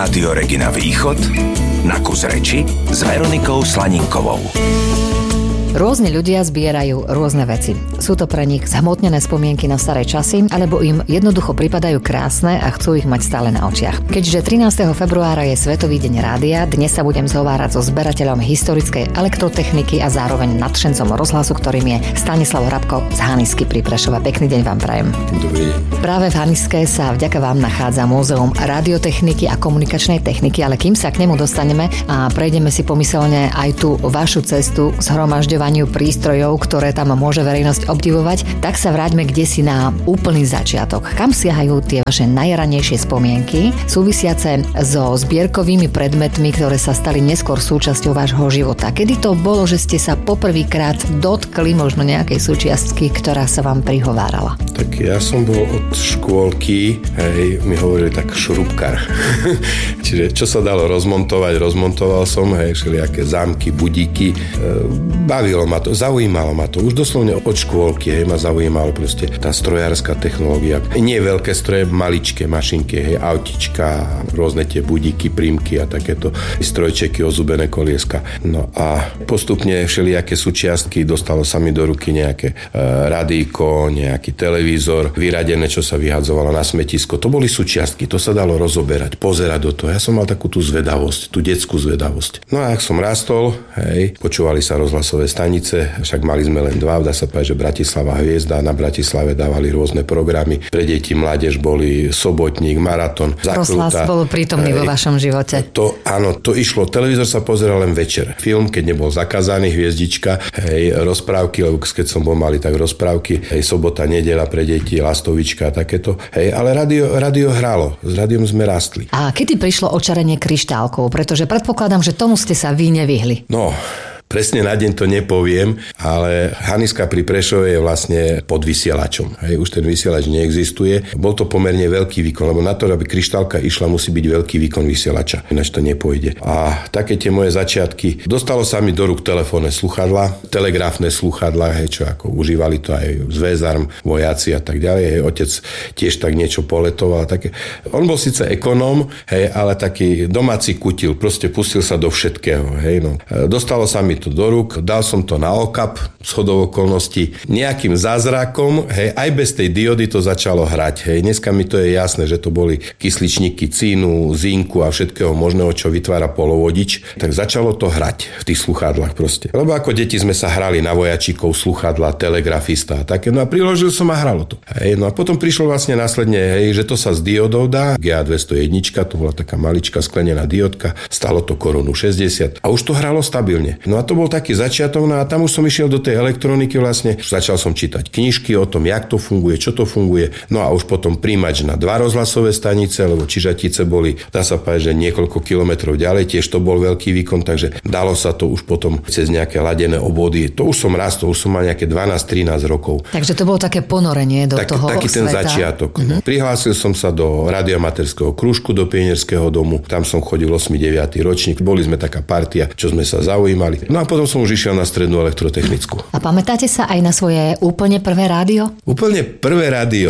Rádio Regina Východ na kus reči s Veronikou Slaninkovou. Rôzni ľudia zbierajú rôzne veci. Sú to pre nich zhmotnené spomienky na staré časy, alebo im jednoducho pripadajú krásne a chcú ich mať stále na očiach. Keďže 13. februára je Svetový deň rádia, dnes sa budem zhovárať so zberateľom historickej elektrotechniky a zároveň nadšencom rozhlasu, ktorým je Stanislav Hrabko z Hanisky pri Prešove. Pekný deň vám prajem. Dobrý deň. Práve v Haniske sa vďaka vám nachádza Múzeum radiotechniky a komunikačnej techniky, ale kým sa k nemu dostaneme a prejdeme si pomyselne aj tú vašu cestu zhromažďovania prístrojov, ktoré tam môže verejnosť obdivovať, tak sa vráťme kdesi na úplný začiatok. Kam siahajú tie vaše najranejšie spomienky, súvisiace so zbierkovými predmetmi, ktoré sa stali neskôr súčasťou vášho života? Kedy to bolo, že ste sa poprvýkrát dotkli možno nejakej súčiastky, ktorá sa vám prihovárala? Tak ja som bol od škôlky, mi hovorili tak šrubkár. Čiže čo sa dalo rozmontoval som, všelijaké zámky, budíky. Bavilo ma to, zaujímalo ma to. Už doslovne od škôlky, ma zaujímalo proste tá strojárska technológia. Nie veľké stroje, maličké mašinky, autička, rôzne tie budíky, prímky a takéto strojčeky, ozubené kolieska. No a postupne všelijaké súčiastky, dostalo sa mi do ruky nejaké radíko, nejaký televízor, vyradené, čo sa vyhadzovalo na smetisko. To boli súčiastky, to sa dalo rozoberať, pozerať do toho. Ja som mal takú tú zvedavosť, tú detskú zvedavosť. No a ak som rastol, počúvali sa rozhlasové stanice, však mali sme len dva, dá sa povedať, že Bratislava Hviezda, na Bratislave dávali rôzne programy. Pre deti, mládež boli Sobotník, Maratón, Zakrúta. Rozhlas bol prítomný vo vašom živote. To áno, to išlo. Televízor sa pozeral len večer. Film, keď nebol zakázaný, Hviezdička, rozprávky, lebo keď som bol malý, tak rozprávky, sobota, nedeľa pre deti, Lastovička a takéto. Ale rádio hralo. S rádiom sme rastli. A kedy prišlo očarenie kryštálkov? Pretože predpokladám, že tomu ste sa vy nevyhli. No, presne na deň to nepoviem, ale Haniska pri Prešove je vlastne pod vysielačom. Už ten vysielač neexistuje. Bol to pomerne veľký výkon, lebo na to, aby kryštálka išla, musí byť veľký výkon vysielača. Ináč to nepôjde. A také tie moje začiatky. Dostalo sa mi do rúk telefónne sluchadlá, telegrafné sluchadlá, čo ako užívali to aj zväzarm, vojaci a tak ďalej. Otec tiež tak niečo poletoval. Také. On bol síce ekonóm, ale taký domáci kutil. Proste pustil sa do všetkého. No. Dostalo sa mi to do rúk, dal som to na okap, shodou okolností, nejakým zázrakom, aj bez tej diody to začalo hrať. Dneska mi to je jasné, že to boli kysličníky cínu, zinku a všetkého možného, čo vytvára polovodič, tak začalo to hrať v tých sluchadlách proste. Lebo ako deti sme sa hrali na vojačikov, sluchadla, telegrafista a také, no a priložil som a hralo to. No a potom prišlo vlastne následne, že to sa z diodou dá, GA201, to bola taká maličká sklenená diodka, stalo to korunu 60 a už to hralo stabilne. No a to bol taký začiatok, no a tam už som išiel do tej elektroniky vlastne. Začal som čítať knižky o tom, jak to funguje, čo to funguje. No a už potom príjimač na 2 rozhlasové stanice, lebo Čižatice boli, dá sa povedať, že niekoľko kilometrov ďalej, tiež to bol veľký výkon, takže dalo sa to už potom cez nejaké ladené obvody. To už som rastol, už som mal nejaké 12-13 rokov. Takže to bolo také ponorenie do toho taký sveta. Ten začiatok. No. Prihlásil som sa do radioamatérskeho krúžku, do Pionierského domu. Tam som chodil 8-9 ročník. Boli sme taká partia, čo sme sa zaujímali. No a potom som už išiel na strednú elektrotechnickú. A pamätáte sa aj na svoje úplne prvé rádio? Úplne prvé rádio.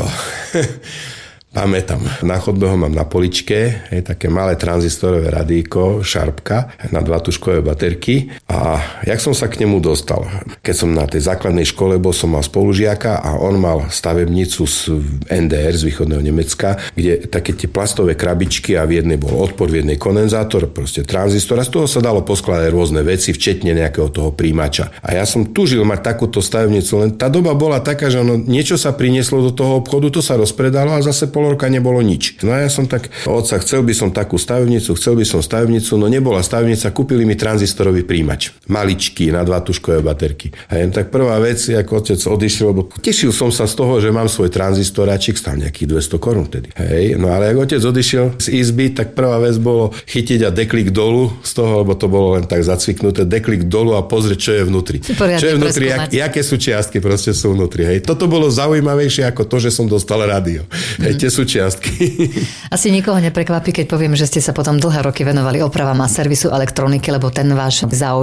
Pamätám. Na chodbe ho mám na poličke, také malé tranzistorové radíko, šarpka, na 2 tužkové baterky. A jak som sa k nemu dostal? Keď som na tej základnej škole bol, som mal spolužiaka a on mal stavebnicu z NDR, z východného Nemecka, kde také tie plastové krabičky a v jednej bol odpor, v jednej kondenzátor, proste tranzistor a z toho sa dalo poskladať rôzne veci, včetne nejakého toho príjimača. A ja som túžil mať takúto stavebnicu, len tá doba bola taká, že niečo sa prinieslo do toho obchodu, to sa rozpredalo a zase roka nebolo nič. No a ja som tak, otca, chcel by som takú stavebnicu, no nebola stavebnica, kúpili mi tranzistorový príjimač. Maličký, na 2 tužkové baterky. A jen tak prvá vec, ako otec odišiel, lebo tešil som sa z toho, že mám svoj tranzistoráčik, stál nejakých 200 korún vtedy. No ale ako otec odišiel z izby, tak prvá vec bolo chytiť a deklik dolu z toho, lebo to bolo len tak zacviknuté, deklik dolu a pozrieť, čo je vnútri. Čo je vnútri, aké sú čiastky proste sú vnútri. Toto bolo zaujímavejšie ako to, že som dostal rádio. Súčiastky. Asi nikoho neprekvapí, keď poviem, že ste sa potom dlhé roky venovali opravám a servisu elektroniky, lebo ten váš záujem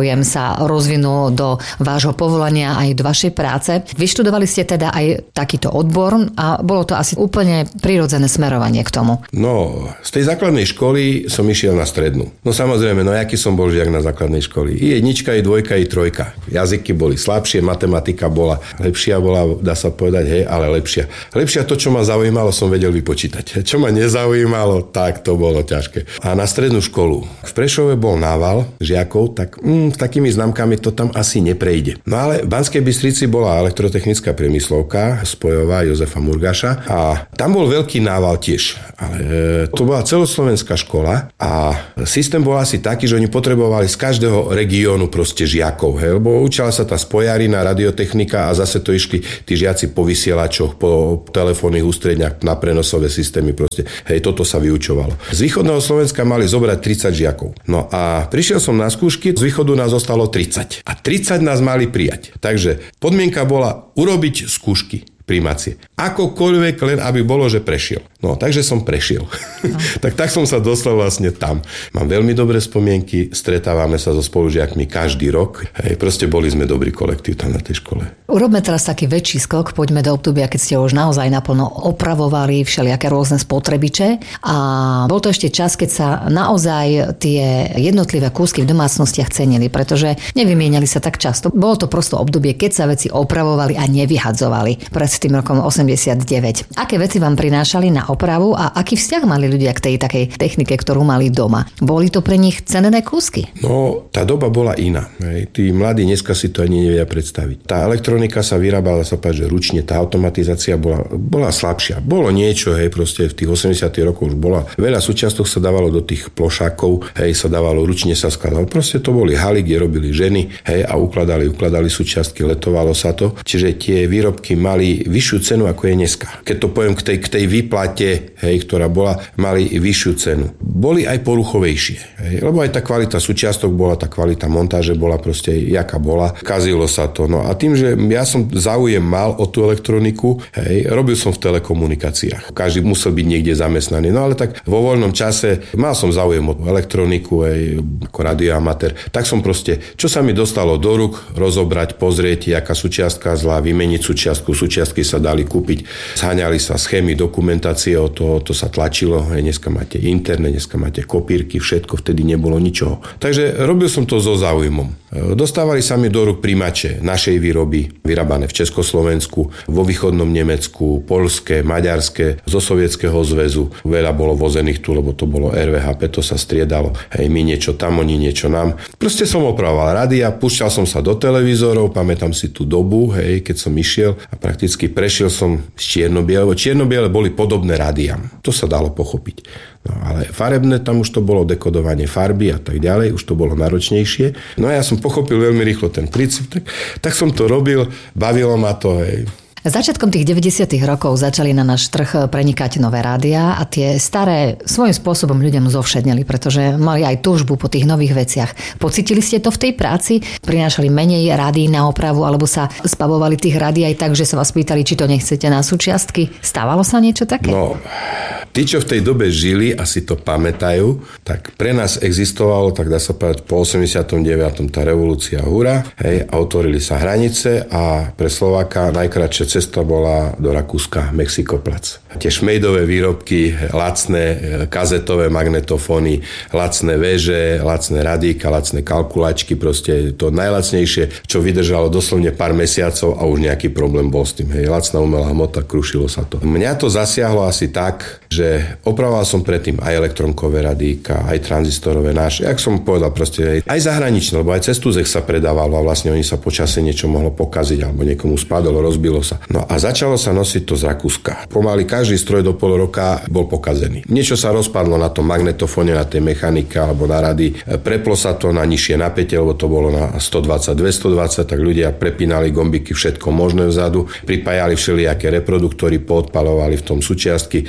záujem sa rozvinul do vášho povolania aj do vašej práce. Vyštudovali ste teda aj takýto odbor a bolo to asi úplne prirodzené smerovanie k tomu. No, z tej základnej školy som išiel na strednú. No samozrejme, aký som bol žiak na základnej školy. I jednička, i dvojka, i trojka. Jazyky boli slabšie, matematika bola lepšia, dá sa povedať, ale lepšia. Lepšia to, čo ma zaujímalo, som vedel vypočítať. Čo ma nezaujímalo, tak to bolo ťažké. A na strednú školu. V Prešove bol nával žiakov, tak s takými známkami to tam asi neprejde. No ale v Banskej Bystrici bola elektrotechnická priemyslovka spojová Jozefa Murgaša a tam bol veľký nával tiež. Ale to bola celoslovenská škola a systém bol asi taký, že oni potrebovali z každého regiónu proste žiakov, lebo učila sa tá spojarina, radiotechnika a zase to išli tí žiaci po vysielačoch, po telefónnych ústredniach na prenosové systémy proste. Toto sa vyučovalo. Z východného Slovenska mali zobrať 30 žiakov. No a prišiel som na skúšky, z východu nás zostalo 30. A 30 nás mali prijať. Takže podmienka bola urobiť skúšky primácie. Akokoľvek, len aby bolo, že prešiel. No, takže som prešiel. No. tak som sa dostal vlastne tam. Mám veľmi dobré spomienky, stretávame sa so spolužiakmi každý rok. Proste boli sme dobrý kolektív tam na tej škole. Urobme teraz taký väčší skok, poďme do obdobia, keď ste už naozaj naplno opravovali všelijaké rôzne spotrebiče a bol to ešte čas, keď sa naozaj tie jednotlivé kúsky v domácnostiach cenili, pretože nevymieniali sa tak často. Bolo to prosto obdobie, keď sa veci opravovali a nevyhadzovali. Pred tým rokom 89. Aké veci vám prinášali na opravu a aký vzťah mali ľudia k tej takej technike, ktorú mali doma? Boli to pre nich cenné kúsky? No, tá doba bola iná. Tí mladí dneska si to ani nevedia predstaviť. Tá elektronika sa vyrábala, sa páči, že ručne, tá automatizácia bola slabšia. Bolo niečo, proste v tých 80. rokoch už bola. Veľa súčiastok sa dávalo do tých plošákov, sa dávalo ručne, sa skladalo. Proste to boli haly, kde robili ženy, a ukladali súčiastky, letovalo sa to. Čiže tie výrobky mali vyššiu cenu, ako je dneska. Keď to poviem k tej výplate, ktorá bola, mali vyššiu cenu. Boli aj poruchovejšie, lebo aj tá kvalita súčiastok bola, tá kvalita montáže bola proste, jaká bola. Kazilo sa to. No a tým, že ja som záujem mal o tú elektroniku, robil som v telekomunikáciách. Každý musel byť niekde zamestnaný. No ale tak vo voľnom čase mal som záujem o elektroniku, ako radioamatér. Tak som proste, čo sa mi dostalo do rúk, rozobrať, pozrieť, jaká súčiastka zlá, vymeniť súčiastku. Súčiastky sa dali kúpiť, zháňali sa schémy, dokumentácie, to sa tlačilo. Dneska máte internet, dneska máte kopírky, všetko, vtedy nebolo ničoho. Takže robil som to so záujmom. Dostávali sa mi do rúk príjimače našej výroby, vyrábané v Československu, vo východnom Nemecku, poľské, maďarské, zo Sovietskeho zväzu. Veľa bolo vozených tu, lebo to bolo RVHP, to sa striedalo. My niečo tam, oni niečo nám. Proste som opravoval rádia, púšťal som sa do televízorov, pamätám si tú dobu, keď som išiel a prakticky prešiel som z čierno-biele, čierno-biele boli podobné rádiám. To sa dalo pochopiť. No, ale farebné, tam už to bolo dekodovanie farby a tak ďalej, už to bolo náročnejšie. No a ja som pochopil veľmi rýchlo ten princíp, tak som to robil, bavilo ma to. Začiatkom tých 90. rokov začali na náš trh prenikať nové rádia a tie staré svojím spôsobom ľuďom zovšedneli, pretože mali aj túžbu po tých nových veciach. Pocítili ste to v tej práci? Prinášali menej rádií na opravu alebo sa zbavovali tých rádií aj tak, že sa vás pýtali, či to nechcete na súčiastky? Stávalo sa niečo také? No, tí, čo v tej dobe žili a si to pamätajú, tak pre nás existovalo, tak dá sa povedať, po 89. tá revolúcia hura, a otvorili sa hranice a pre Slováka najkratšia cesta bola do Rakúska, Mexikoplac. Tie šmejdové výrobky, lacné kazetové magnetofóny, lacné veže, lacné radíka, lacné kalkulačky, proste to najlacnejšie, čo vydržalo doslovne pár mesiacov a už nejaký problém bol s tým. Lacná umelá hmota, krušilo sa to. Mňa to zasiahlo asi tak, že opravoval som predtým aj elektronkové radíka, aj tranzistorové naše, jak som povedal, proste aj zahraničné, lebo aj cez Tuzek sa predávalo a vlastne oni sa počasie niečo mohlo pokaziť alebo niekomu spadlo, rozbilo sa. No a začalo sa nosiť to z Rakúska. Pomaly každý stroj do pol roka bol pokazený. Niečo sa rozpadlo na tom magnetofóne, na tej mechanike alebo na rady. Preplo sa to na nižšie napätie, lebo to bolo na 120, 220, tak ľudia prepínali gombiky, všetko možné vzadu, pripájali všelijaké reproduktory, poodpalovali v tom súčiastky. Tak začal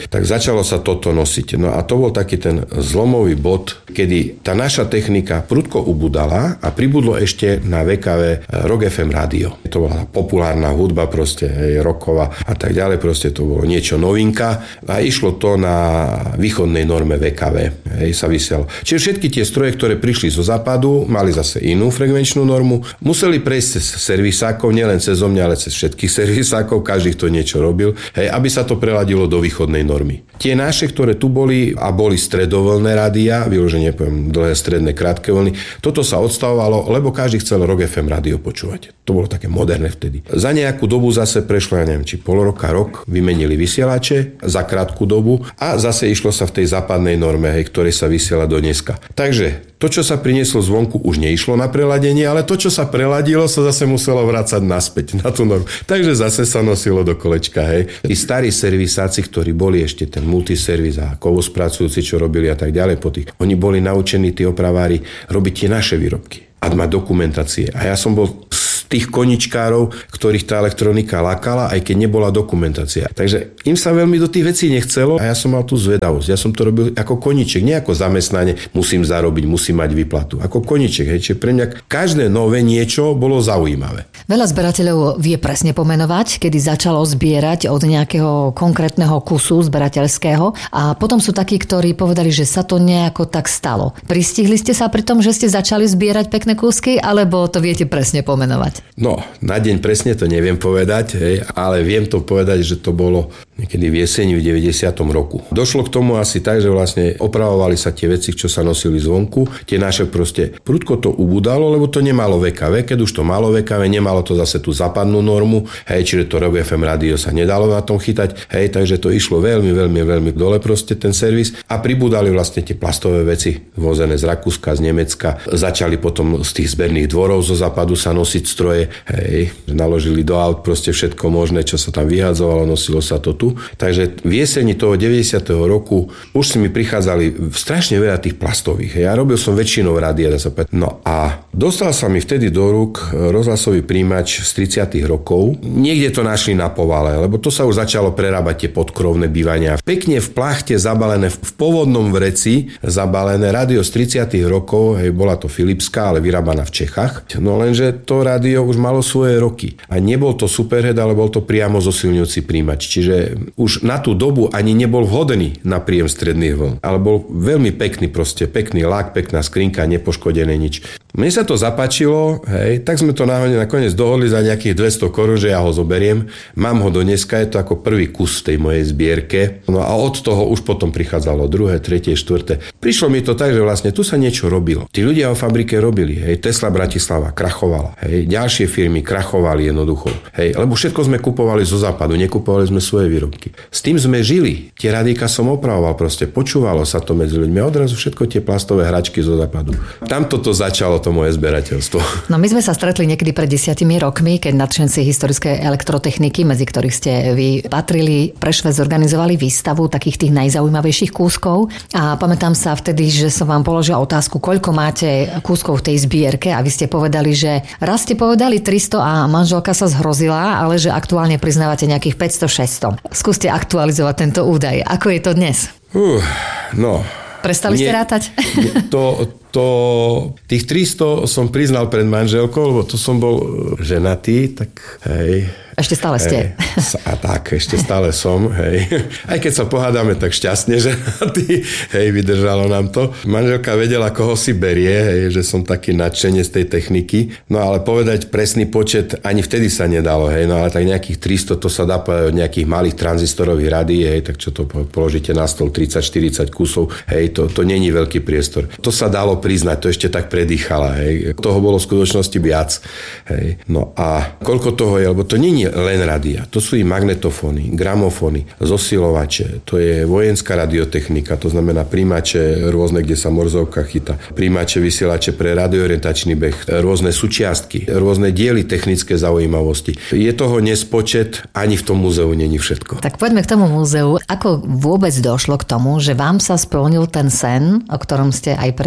začalo sa toto nosiť. No a to bol taký ten zlomový bod, kedy tá naša technika prudko ubudala a pribudlo ešte na VKV Rock FM rádio. To bola populárna hudba, proste rocková a tak ďalej, proste to bolo niečo novinka a išlo to na východnej norme VKV. Sa vysielalo. Čiže všetky tie stroje, ktoré prišli zo západu, mali zase inú frekvenčnú normu, museli prejsť cez servisákov, nielen cez mňa, ale cez všetkých servisákov, každý to niečo robil, aby sa to preladilo do východnej normy. Tie naše, ktoré tu boli a boli stredovlné rádia, vyloženie poviem dlhé, stredné, krátke vlny, toto sa odstavovalo, lebo každý chcel Rock FM rádio počúvať. To bolo také moderné vtedy. Za nejakú dobu zase prešlo, ja neviem, či pol roka, rok, vymenili vysielače za krátku dobu a zase išlo sa v tej západnej norme, ktorej sa vysiela do dneska. Takže to, čo sa prinieslo zvonku, už neišlo na preladenie, ale to, čo sa preladilo, sa zase muselo vrácať naspäť na tú normu. Takže zase sa nosilo do kolečka, hej. Tí starí servisáci, ktorí boli ešte ten multiservis a kovospracujúci, čo robili a tak ďalej po tých, oni boli naučení, tí opravári, robiť tie naše výrobky a mať dokumentácie. A ja som bol tých koničkárov, ktorých tá elektronika lákala, aj keď nebola dokumentácia. Takže im sa veľmi do tých vecí nechcelo a ja som mal tú zvedavosť. Ja som to robil ako koníček, nie ako zamestnanie, musím zarobiť, musím mať výplatu. Ako koníček, hej, čiže pre mňa každé nové niečo bolo zaujímavé. Veľa zberateľov vie presne pomenovať, kedy začalo zbierať od nejakého konkrétneho kusu zberateľského a potom sú takí, ktorí povedali, že sa to nejako tak stalo. Pristihli ste sa pri tom, že ste začali zbierať pekné kúsky, alebo to viete presne pomenovať? No, na deň presne to neviem povedať, hej, ale viem to povedať, že to bolo niekedy v jeseni v 90. roku. Došlo k tomu asi tak, že vlastne opravovali sa tie veci, čo sa nosili zvonku. Tie naše proste prudko to ubudalo, lebo to nemalo VKV. Keď už to malo VKV, nemalo to zase tú západnú normu, hej, čiže to Rock FM rádio sa nedalo na tom chytať, hej, takže to išlo veľmi dole proste ten servis a pribudali vlastne tie plastové veci vozené z Rakúska, z Nemecka. Začali potom z tých zberných dvorov zo západu sa nosiť stroje, hej, naložili do aut proste všetko možné, čo sa tam vyhadzovalo, nosilo sa to tu. Takže v jeseni toho 90. roku už si mi prichádzali strašne veľa tých plastových. Ja robil som väčšinou rádia, dá sa povedať. No a dostal sa mi vtedy do rúk rozhlasový príjimač z 30. rokov. Niekde to našli na povale, lebo to sa už začalo prerábať tie podkrovné bývania. Pekne v plachte zabalené, v povodnom vreci zabalené rádio z 30. rokov, hej, bola to Philipská, ale vyrábaná v Čechách. No lenže to rádio už malo svoje roky. A nebol to Superhead, ale bol to priamo zosilňujúci príjimač. Čiže už na tú dobu ani nebol vhodný na príjem stredných vln. Ale bol veľmi pekný proste, pekný lak, pekná skrinka, nepoškodené nič. Mne sa to zapáčilo, hej, tak sme to nakoniec dohodli za nejakých 200 korún, že ja ho zoberiem. Mám ho do dneska, je to ako prvý kus tej mojej zbierke. No a od toho už potom prichádzalo druhé, tretie, štvrté. Prišlo mi to tak, že vlastne tu sa niečo robilo. Tí ľudia o fabrike robili, hej, Tesla Bratislava krachovala, hej, ďalšie firmy krachovali jednoducho, hej, lebo všetko sme kupovali zo západu, nekupovali sme svoje výrobky. S tým sme žili. Tie radíka som opravoval, proste počúvalo sa to medzi ľuďmi a odrazu všetko tie plastové hračky zo západu. Tam toto začalo to moje zberateľstvo. No my sme sa stretli niekedy pred 10 rokmi, keď nadšenci historickej elektrotechniky, medzi ktorých ste vy patrili, Prešove zorganizovali výstavu takých tých najzaujímavejších kúskov a pamätám sa vtedy, že som vám položila otázku, koľko máte kúskov v tej zbierke a vy ste povedali, že raz ste povedali 300 a manželka sa zhrozila, ale že aktuálne priznávate nejakých 500-600. Skúste aktualizovať tento údaj. Ako je to dnes? No... Prestali ste rátať? Tých 300 som priznal pred manželkou, lebo to som bol ženatý, tak hej. Ešte stále ste. A tak, ešte stále som, hej. Aj keď sa pohádame tak šťastne, ženatý, hej, vydržalo nám to. Manželka vedela, koho si berie, hej, že som taký nadšenec z tej techniky. No ale povedať presný počet ani vtedy sa nedalo, hej. No ale tak nejakých 300, to sa dá povedať od nejakých malých tranzistorových rádií, hej, tak čo to položíte na stôl 30-40 kusov, hej, to není veľký priestor. To sa dalo priznať, to ešte tak predýchala, hej. Toho bolo v skutočnosti viac, hej. No a koľko toho je, lebo to není len rádia. To sú i magnetofóny, gramofóny, zosilovače, to je vojenská radiotechnika, to znamená príjimače rôzne, kde sa morzovka chytá, príjimače, vysielače pre radioorientačný beh, rôzne súčiastky, rôzne diely technické zaujímavosti. Je toho nespočet, ani v tom múzeu není všetko. Tak poďme k tomu múzeu. Ako vôbec došlo k tomu, že vám sa splnil ten sen, o ktorom ste aj pred tými 10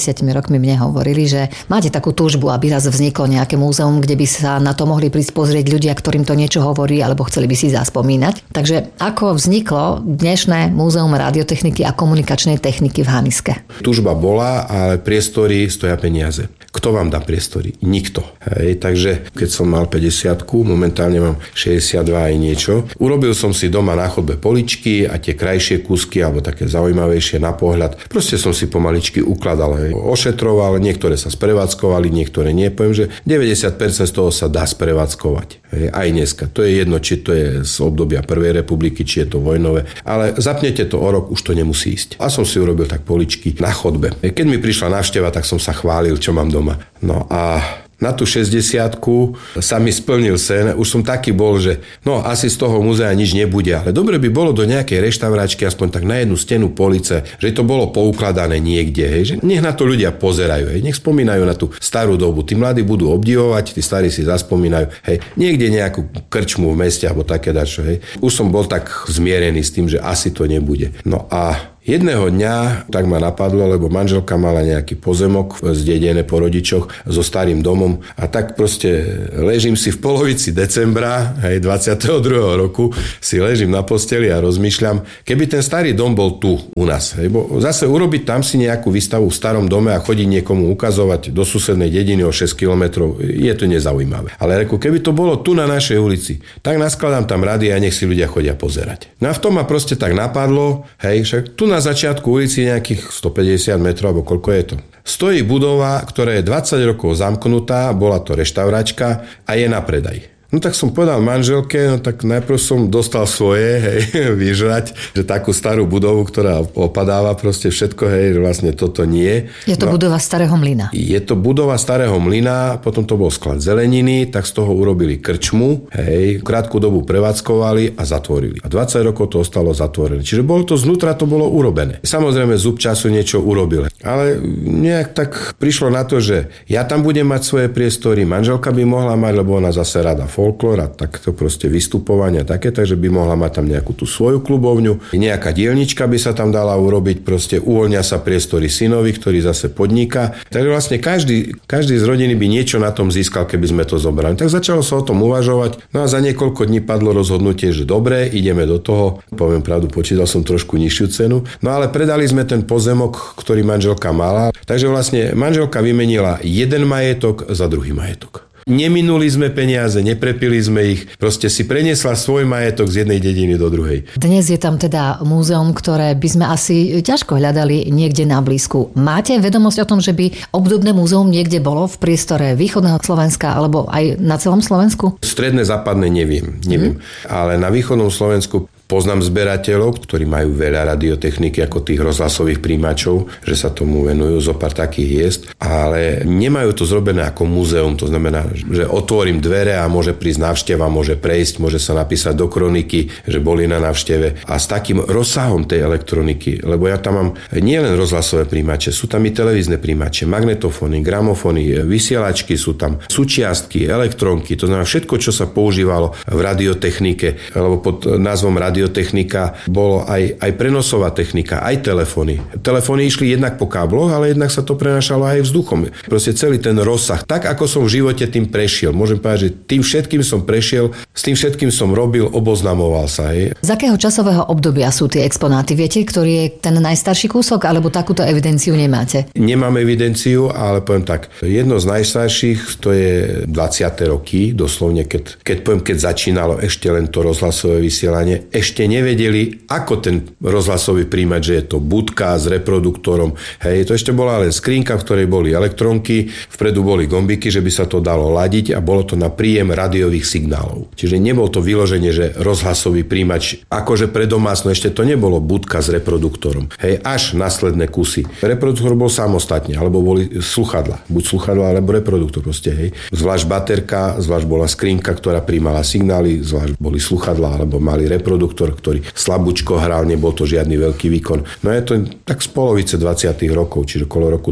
rokmi mne hovorili, že máte takú túžbu, aby raz vzniklo nejaké múzeum, kde by sa na to mohli prísť pozrieť ľudia, ktorým to niečo hovorí alebo chceli by si zaspomínať. Takže ako vzniklo dnešné múzeum radiotechniky a komunikačnej techniky v Haniske? Túžba bola, ale priestory stoja peniaze. Kto vám dá priestory? Nikto. Hej, takže keď som mal 50-ku, momentálne mám 62 aj niečo, urobil som si doma na chodbe poličky a tie krajšie kúsky alebo také zaujímavejšie na pohľad. Proste som si pomaličky ukladal, ošetroval, niektoré sa sprevádzkovali, niektoré nie. Poviem, že 90% z toho sa dá sprevádzkovať. Aj dneska. To je jedno, či to je z obdobia Prvej republiky, či je to vojnové. Ale zapnete to o rok, už to nemusí ísť. A som si urobil tak poličky na chodbe. Keď mi prišla návšteva, tak som sa chválil, čo mám doma. No a na tú 60-ku sa mi splnil sen. Už som taký bol, že asi z toho múzea nič nebude. Ale dobre by bolo do nejakej reštauráčky, aspoň tak na jednu stenu police, že to bolo poukladané niekde. Hej, že nech na to ľudia pozerajú. Hej, nech spomínajú na tú starú dobu. Tí mladí budú obdivovať, tí starí si zaspomínajú. Hej, niekde nejakú krčmu v meste alebo také dačo. Hej. Už som bol tak zmierený s tým, že asi to nebude. No a jedného dňa tak ma napadlo, lebo manželka mala nejaký pozemok zdedené po rodičoch so starým domom a tak proste ležím si v polovici decembra, 22. roku, si ležím na posteli a rozmýšľam, keby ten starý dom bol tu u nás. Bo zase urobiť tam si nejakú výstavu v starom dome a chodiť niekomu ukazovať do susednej dediny o 6 kilometrov, je to nezaujímavé. Ale reku, keby to bolo tu na našej ulici, tak naskladám tam rady a nech si ľudia chodia pozerať. No a v tom ma proste tak napadlo, však tu na začiatku ulici nejakých 150 metrov, alebo koľko je to. Stojí budova, ktorá je 20 rokov zamknutá, bola to reštauráčka a je na predaj. No tak som povedal manželke, tak najprv som dostal svoje, vyžrať, že takú starú budovu, ktorá opadáva proste všetko, vlastne toto nie. Je to budova starého mlyna. Je to budova starého mlyna, potom to bol sklad zeleniny, tak z toho urobili krčmu, krátku dobu prevádzkovali a zatvorili. A 20 rokov to ostalo zatvorené. Čiže bolo to znútra, to bolo urobené. Samozrejme zub času niečo urobil. Ale nejak tak prišlo na to, že ja tam budem mať svoje priestory, manželka by mohla mať, lebo ona zase rada folklór a takto proste vystupovania také, takže by mohla mať tam nejakú tú svoju klubovňu. Nejaká dielnička by sa tam dala urobiť, proste uvoľnia sa priestory synovi, ktorý zase podniká. Takže vlastne každý z rodiny by niečo na tom získal, keby sme to zobrali. Tak začalo sa o tom uvažovať. No a za niekoľko dní padlo rozhodnutie, že dobre, ideme do toho. Poviem pravdu, počítal som trošku nižšiu cenu. No ale predali sme ten pozemok, ktorý manželka mala. Takže vlastne manželka vymenila jeden majetok za druhý majetok. Neminuli sme peniaze, neprepili sme ich, proste si preniesla svoj majetok z jednej dediny do druhej. Dnes je tam teda múzeum, ktoré by sme asi ťažko hľadali niekde na blízku. Máte vedomosť o tom, že by obdobné múzeum niekde bolo v priestore východného Slovenska alebo aj na celom Slovensku? Stredné, západné neviem. Ale na východnom Slovensku poznám zberateľov, ktorí majú veľa radiotechniky ako tých rozhlasových príjimačov, že sa tomu venujú, zopár takých je, ale nemajú to zrobené ako múzeum, to znamená, že otvorím dvere a môže prísť návšteva, môže prejsť, môže sa napísať do kroniky, že boli na návšteve a s takým rozsahom tej elektroniky, lebo ja tam mám nielen rozhlasové príjimače, sú tam i televízne príjimače, magnetofóny, gramofóny, vysielačky sú tam, súčiastky, elektronky, to znamená všetko, čo sa používalo v radiotechnike, lebo pod názvom radiotechnika bolo aj prenosová technika, aj telefóny. Telefóny išli jednak po kábloch, ale jednak sa to prenášalo aj vzduchom. Proste celý ten rozsah. Tak, ako som v živote tým prešiel. Môžem povedať, že tým všetkým som prešiel, s tým všetkým som robil, oboznamoval sa. Z akého časového obdobia sú tie exponáty? Viete, ktorý je ten najstarší kúsok, alebo takúto evidenciu nemáte? Nemám evidenciu, ale poviem tak, jedno z najstarších, to je 20. roky, doslovne, keď začínalo ešte len to rozhlasové vysielanie, ešte nevedeli, ako ten rozhlasový príjimač, že je to budka s reproduktorom. To ešte bola len skrinka, v ktorej boli elektronky, vpredu boli gombiky, že by sa to dalo ladiť a bolo to na príjem rádiových signálov. Čiže nebol to vyloženie, že rozhlasový príjimač, akože pre domácno, ešte to nebolo budka s reproduktorom. Až následné kusy. Reproduktor bol samostatne, alebo boli sluchadla. Buď sluchadla, alebo reproduktor proste. Zvlášť baterka, zvlášť bola skrinka, ktorá prijímala signály, zvlášť boli sluchadla, alebo mali reproduktor, ktorý slabúčko hral, nebol to žiadny veľký výkon. No je to tak z polovice 20. rokov, čiže okolo roku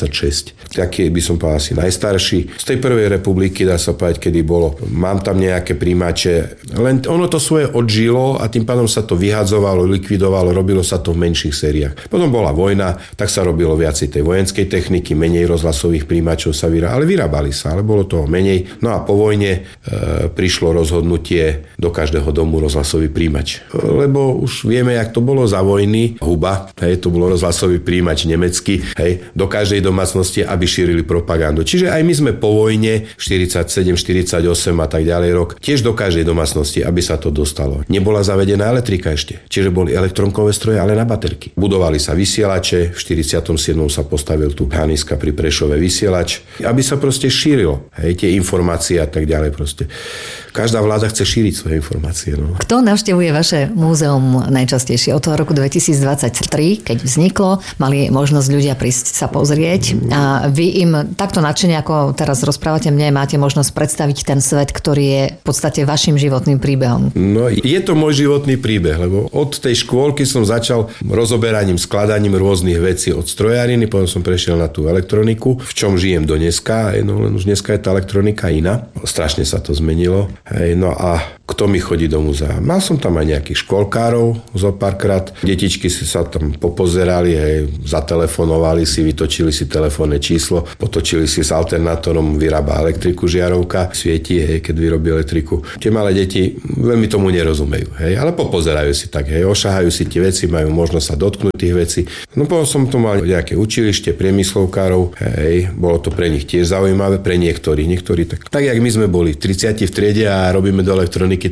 25-26. Taký by som povedal asi najstarší. Z tej prvej republiky, dá sa povedať, kedy bolo. Mám tam nejaké nejaké príjimače. Len ono to svoje odžilo a tým pádom sa to vyhadzovalo, likvidovalo, robilo sa to v menších sériách. Potom bola vojna, tak sa robilo viacej tej vojenskej techniky, menej rozhlasových príjimačov sa ale vyrábali sa, ale bolo toho menej. No a po vojne prišlo rozhodnutie do každého domu rozhlasový príjimač. Lebo už vieme, jak to bolo za vojny. Huba, to bolo rozhlasový príjimač nemecký, do každej domácnosti, aby šírili propagandu. Čiže aj my sme po vojne 47, 48 a tak ďalej rok, tiež do každej domácnosti, aby sa to dostalo. Nebola zavedená elektrika ešte, čiže boli elektronkové stroje, ale na baterky. Budovali sa vysielače, v 47. sa postavil tu Haniska pri Prešove vysielač, aby sa proste šírilo, tie informácie a tak ďalej proste. Každá vláda chce šíriť svoje informácie. No. Kto navštevuje vaše múzeum najčastejšie? Od toho roku 2023, keď vzniklo, mali možnosť ľudia prísť sa pozrieť a vy im takto nadšene, ako teraz rozprávate mne, máte možnosť predstaviť ten svet, ktorý je v podstate vašim životným príbehom. No, je to môj životný príbeh, lebo od tej škôlky som začal rozoberaním, skladaním rôznych vecí od strojáriny, potom som prešiel na tú elektroniku, v čom žijem do dneska, no len už dneska je tá elektronika iná. Strašne sa to zmenilo. No a kto mi chodí do múzea? Mal som tam aj nejakých školkárov zo párkrát. Detičky si sa tam popozerali, zatelefonovali si, vytočili si telefónne číslo, potočili si s alternátorom, vyrába elektriku žiarovka, svieti, keď vyrobí elektriku. Tie malé deti veľmi tomu nerozumejú, ale popozerajú si tak, ošahajú si tie veci, majú možnosť sa dotknúť tých vecí. No potom som tu mal nejaké učilište priemyslovkárov, bolo to pre nich tiež zaujímavé, pre niektorí tak jak my sme boli 30 v triede a robíme do elektroniky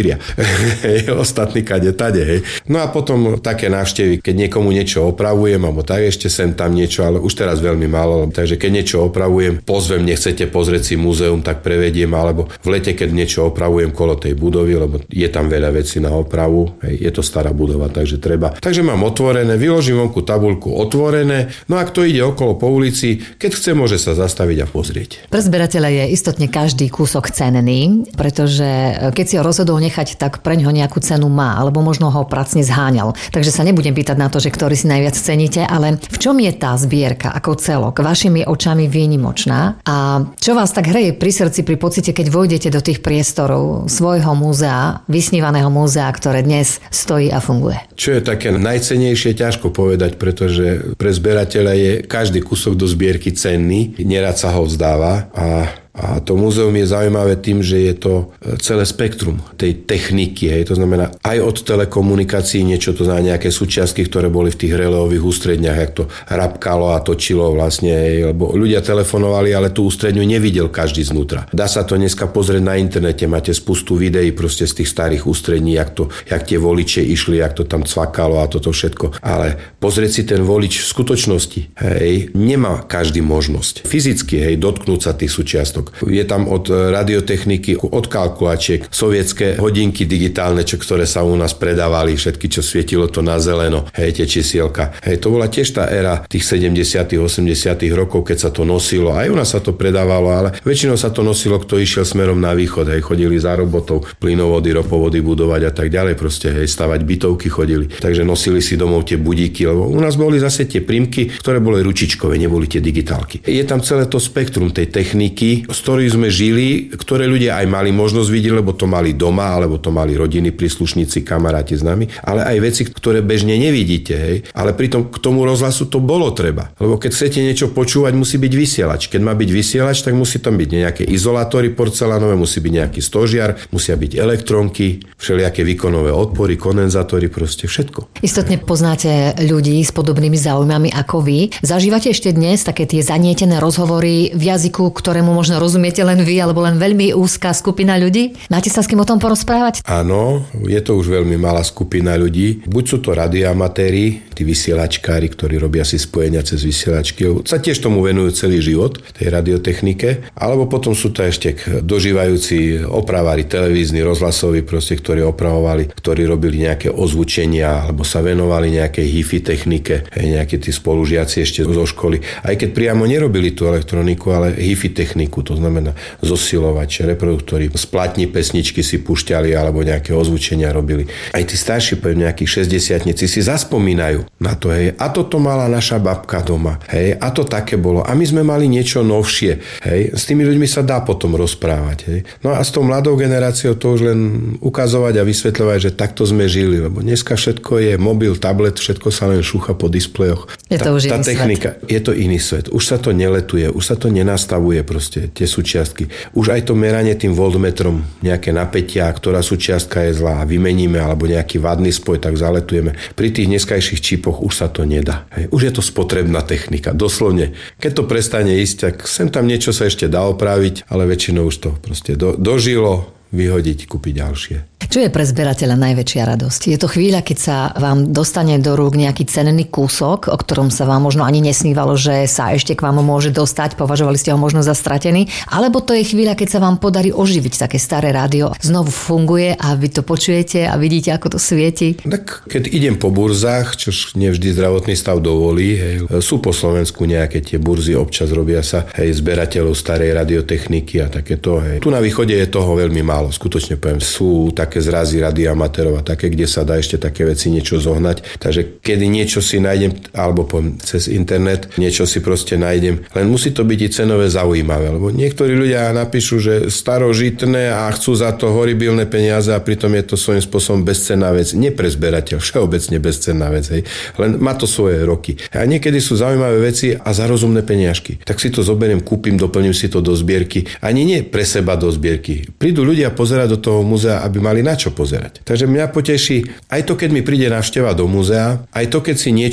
3-4. Ostatní kade tade. No a potom také návštevy, keď niekomu niečo opravujem, alebo tak ešte sem tam niečo, ale už teraz veľmi málo. Takže keď niečo opravujem, pozvem, nechcete pozrieť si múzeum, tak prevediem, alebo v lete, keď niečo opravujem kolo tej budovy, lebo je tam veľa vecí na opravu. Je to stará budova, takže treba. Takže mám otvorené, vyložím vonku tabuľku otvorené. No a kto ide okolo po ulici, keď chce, môže sa zastaviť a pozrieť. Pre zberateľa je istotne každý kúsok cenný, pretože keď si ho rozhodol nechať, tak preňho nejakú cenu má, alebo možno ho pracne zháňal. Takže sa nebudem pýtať na to, že ktorý si najviac ceníte, ale v čom je tá zbierka ako celok vašimi očami výnimočná a čo vás tak hreje pri srdci pri pocite, keď vojdete do tých priestorov svojho múzea, vysnívaného múzea, ktoré dnes stojí a funguje? Čo je také najcennejšie, ťažko povedať, pretože pre zberateľa je každý kúsok do zbierky cenný, nerad sa ho vzdáva a to múzeum je zaujímavé tým, že je to celé spektrum tej techniky. To znamená aj od telekomunikácií niečo, to znamená nejaké súčiastky, ktoré boli v tých reléových ústredniach, jak to rapkalo a točilo vlastne, lebo ľudia telefonovali, ale tú ústredňu nevidel každý znútra. Dá sa to dneska pozrieť na internete, máte spustu videí proste z tých starých ústrední, jak tie voliče išli, jak to tam cvakalo a toto všetko. Ale pozrieť si ten volič v skutočnosti, nemá každý možnosť fyzicky, dotknúť sa tých súčiastok. Je tam od radiotechniky, od kalkulačiek, sovietské hodinky digitálne, ktoré sa u nás predávali, všetky, čo svietilo to na zeleno, tie čísielka. To bola tiež tá éra tých 70 80 rokov, keď sa to nosilo. Aj u nás sa to predávalo, ale väčšinou sa to nosilo, kto išiel smerom na východ. Chodili za robotou, plynovody, ropovody budovať a tak ďalej. Proste stavať bytovky chodili. Takže nosili si domov tie budíky, lebo u nás boli zase tie prímky, ktoré boli ručičkové, neboli tie digitálky. Je tam celé to spektrum tej techniky, z ktorých sme žili, ktoré ľudia aj mali možnosť vidieť, lebo to mali doma, alebo to mali rodiny, príslušníci, kamaráti s nami, ale aj veci, ktoré bežne nevidíte. Ale pritom k tomu rozhlasu to bolo treba. Lebo keď chcete niečo počúvať, musí byť vysielač. Keď má byť vysielač, tak musí tam byť nejaké izolátory porcelánové, musí byť nejaký stožiar, musia byť elektronky, všelijaké výkonové odpory, kondenzátory, proste všetko. Istotne poznáte ľudí s podobnými záujmami ako vy. Zažívate ešte dnes také tie zanietené rozhovory v jazyku, ktorému možno rozumiete len vy, alebo len veľmi úzka skupina ľudí? Máte sa s kým o tom porozprávať? Áno, je to už veľmi malá skupina ľudí. Buď sú to radioamatéri, tí vysielačkári, ktorí robia si spojenia cez vysielačky, sa tiež tomu venujú celý život, tej radiotechnike, alebo potom sú to ešte dožívajúci opravári televízni, rozhlasoví, proste, ktorí opravovali, ktorí robili nejaké ozvučenia, alebo sa venovali nejakej hi-fi technike, nejaké tí spolužiaci ešte zo školy. Aj keď priamo nerobili tú elektroniku, ale hi-fi techniku, to znamená zosilovač, reproduktory, z platní pesničky si pušťali alebo nejaké ozvučenia robili. Aj tí starší, poviem, nejakí 60-tnici si zaspomínajú na to, hej, a toto mala naša babka doma, hej, a to také bolo. A my sme mali niečo novšie, hej. S tými ľuďmi sa dá potom rozprávať, hej. No a s tou mladou generáciou to už len ukazovať a vysvetľovať, že takto sme žili, lebo dneska všetko je mobil, tablet, všetko sa len šúcha po displejoch. Je to už tá iný technika, svet. je to iný svet. Už sa to neletuje, už sa to nenastavuje proste, tie súčiastky. Už aj to meranie tým voltmetrom, nejaké napätia, ktorá súčiastka je zlá a vymeníme, alebo nejaký vadný spoj, tak zaletujeme. Pri tých dneskajších čipoch už sa to nedá. Hej. Už je to spotrebná technika, doslovne. Keď to prestane ísť, tak sem tam niečo sa ešte dá opraviť, ale väčšinou už to proste dožilo, vyhodiť, kúpiť ďalšie. Čo je pre zberateľa najväčšia radosť? Je to chvíľa, keď sa vám dostane do rúk nejaký cenný kúsok, o ktorom sa vám možno ani nesnívalo, že sa ešte k vám môže dostať, považovali ste ho možno za stratený, alebo to je chvíľa, keď sa vám podarí oživiť také staré rádio, znovu funguje a vy to počujete a vidíte, ako to svieti? Tak keď idem po burzách, čož nevždy zdravotný stav dovolí, hej, sú po Slovensku nejaké tie burzy, občas robia sa, hej, zberateľov starej radiotechniky a takéto, hej. Tu na východe je toho veľmi málo, skutočne poviem, sú také zrazy radioamatérov a také, kde sa dá ešte také veci niečo zohnať. Takže kedy niečo si nájdem, alebo poviem cez internet, niečo si proste nájdem, len musí to byť i cenové zaujímavé, lebo niektorí ľudia napíšu, že starožitné a chcú za to horibilné peniaze a pritom je to svojím spôsobom bezcenná vec. Nie pre zberateľ, všeobecne bezcenná vec, hej. Len má to svoje roky. A niekedy sú zaujímavé veci a za rozumné peniažky. Tak si to zoberiem, kúpim, doplním si to do zbierky. Ani nie pre seba do zbierky. Prídu ľudia pozerať do toho múzea, aby mali na čo pozerať. Takže mňa poteší aj to, keď mi príde návšteva do múzea, aj to, keď si niečo